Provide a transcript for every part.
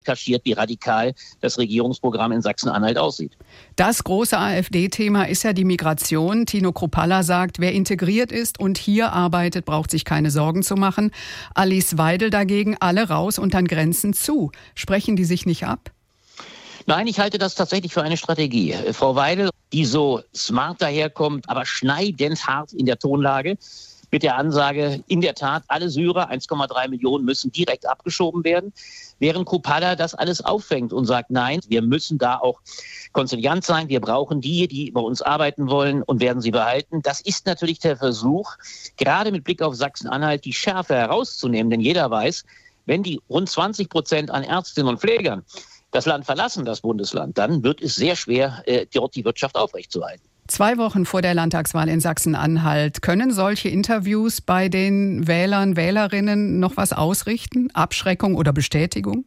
kaschiert, wie radikal das Regierungsprogramm in Sachsen-Anhalt aussieht. Das große AfD-Thema ist ja die Migration. Tino Kruppalla sagt, wer integriert ist und hier arbeitet, braucht sich keine Sorgen zu machen. Alice Weidel dagegen, alle raus und an Grenzen zu. Sprechen die sich nicht ab? Nein, ich halte das tatsächlich für eine Strategie. Frau Weidel, die so smart daherkommt, aber schneidend hart in der Tonlage, mit der Ansage, in der Tat, alle Syrer, 1,3 Millionen, müssen direkt abgeschoben werden, während Kruppalla das alles auffängt und sagt, nein, wir müssen da auch konziliant sein, wir brauchen die bei uns arbeiten wollen und werden sie behalten. Das ist natürlich der Versuch, gerade mit Blick auf Sachsen-Anhalt, die Schärfe herauszunehmen, denn jeder weiß, wenn die rund 20% an Ärztinnen und Pflegern das Land verlassen, das Bundesland, dann wird es sehr schwer, dort die Wirtschaft aufrechtzuerhalten. 2 Wochen vor der Landtagswahl in Sachsen-Anhalt. Können solche Interviews bei den Wählern, Wählerinnen noch was ausrichten? Abschreckung oder Bestätigung?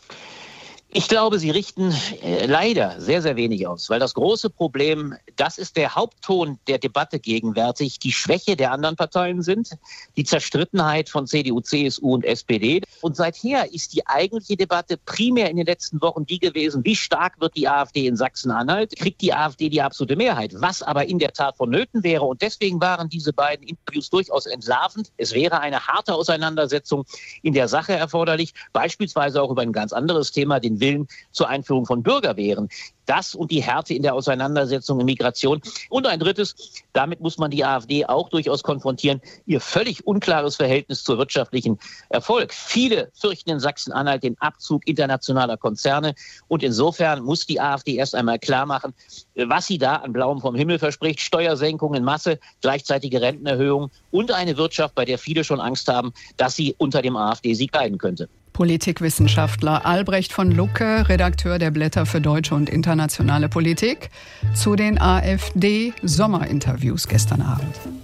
Ich glaube, sie richten leider sehr, sehr wenig aus, weil das große Problem, das ist der Hauptton der Debatte gegenwärtig, die Schwäche der anderen Parteien sind, die Zerstrittenheit von CDU, CSU und SPD. Und seither ist die eigentliche Debatte primär in den letzten Wochen die gewesen, wie stark wird die AfD in Sachsen-Anhalt, kriegt die AfD die absolute Mehrheit, was aber in der Tat vonnöten wäre. Und deswegen waren diese beiden Interviews durchaus entlarvend. Es wäre eine harte Auseinandersetzung in der Sache erforderlich, beispielsweise auch über ein ganz anderes Thema, den Willen zur Einführung von Bürgerwehren. Das und die Härte in der Auseinandersetzung in Migration. Und ein drittes, damit muss man die AfD auch durchaus konfrontieren, ihr völlig unklares Verhältnis zu wirtschaftlichen Erfolg. Viele fürchten in Sachsen-Anhalt den Abzug internationaler Konzerne. Und insofern muss die AfD erst einmal klar machen, was sie da an Blauem vom Himmel verspricht. Steuersenkungen in Masse, gleichzeitige Rentenerhöhungen und eine Wirtschaft, bei der viele schon Angst haben, dass sie unter dem AfD-Sieg leiden könnte. Politikwissenschaftler Albrecht von Lucke, Redakteur der Blätter für deutsche und internationale Politik, zu den AfD-Sommerinterviews gestern Abend.